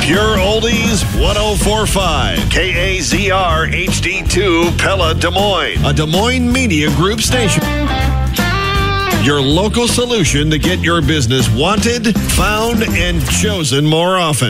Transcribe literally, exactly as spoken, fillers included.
Pure Oldies one oh four point five. K A Z R H D two Pella, Des Moines. A Des Moines Media Group station. Your local solution to get your business wanted, found, and chosen more often.